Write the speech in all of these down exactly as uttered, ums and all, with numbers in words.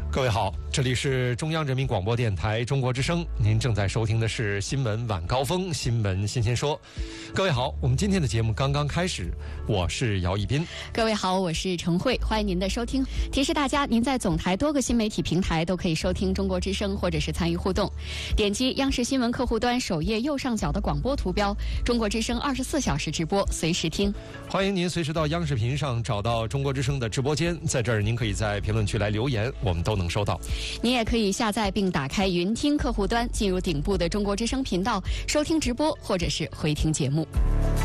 各位好，这里是中央人民广播电台中国之声，您正在收听的是新闻晚高峰，新闻新鲜说。各位好，我们今天的节目刚刚开始，我是姚一斌。 各位好，我是程慧，欢迎您的收听。提示大家，您在总台多个新媒体平台都可以收听中国之声，或者是参与互动。点击央视新闻客户端首页右上角的广播图标，中国之声二十四小时直播，随时听。 欢迎您随时到央视频上找到中国之声的直播间，在这儿您可以在评论区来留言，我们都能收到。 您也可以下载并打开云听客户端，进入顶部的中国之声频道，收听直播或者是回听节目。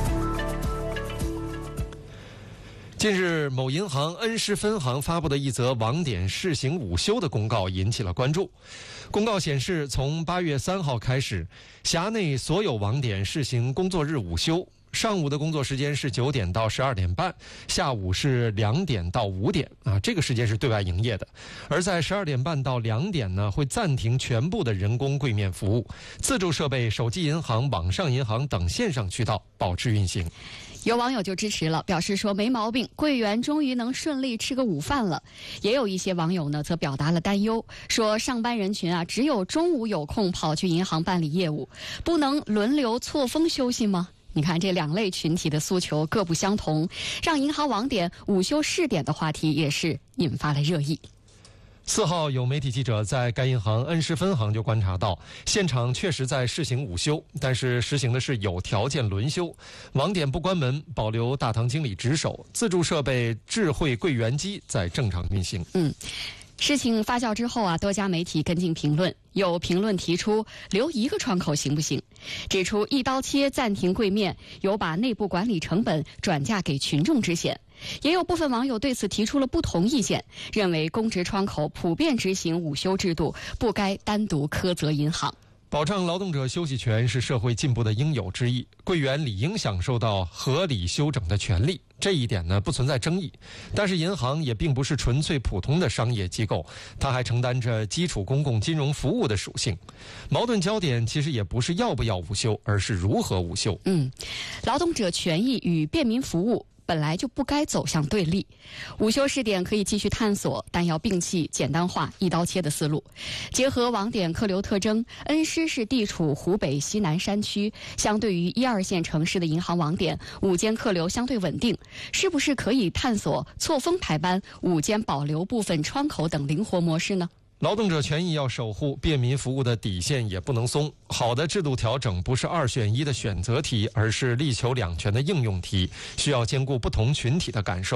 近日，某银行恩施分行发布的一则网点试行午休的公告引起了关注。公告显示，从八月三号开始，辖内所有网点试行工作日午休。上午的工作时间是九点到十二点半，下午是两点到五点啊，这个时间是对外营业的。而在十二点半到两点呢，会暂停全部的人工柜面服务，自助设备、手机银行、网上银行等线上渠道保持运行。 有网友就支持了，表示说没毛病，柜员终于能顺利吃个午饭了。也有一些网友呢，则表达了担忧，说上班人群啊，只有中午有空跑去银行办理业务，不能轮流错峰休息吗？你看，这两类群体的诉求各不相同，让银行网点午休试点的话题也是引发了热议。 四号，有媒体记者在该银行恩施分行就观察到，现场确实在试行午休，但是实行的是有条件轮休，网点不关门，保留大堂经理值守，自助设备、智慧柜员机在正常运行。 嗯。事情发酵之后啊，多家媒体跟进评论，有评论提出留一个窗口行不行，指出一刀切暂停柜面有把内部管理成本转嫁给群众之嫌。也有部分网友对此提出了不同意见，认为公职窗口普遍执行午休制度，不该单独苛责银行。 保障劳动者休息权是社会进步的应有之义，柜员理应享受到合理休整的权利，这一点呢不存在争议。但是银行也并不是纯粹普通的商业机构，它还承担着基础公共金融服务的属性。矛盾焦点其实也不是要不要午休，而是如何午休。 嗯，劳动者权益与便民服务本来就不该走向对立，午休试点可以继续探索，但要摒弃简单化、一刀切的思路。结合网点客流特征，恩施是地处湖北西南山区，相对于一二线城市的银行网点，午间客流相对稳定，是不是可以探索错峰排班、午间保留部分窗口等灵活模式呢？ 劳动者权益要守护，便民服务的底线也不能松。好的制度调整不是二选一的选择题，而是力求两全的应用题，需要兼顾不同群体的感受。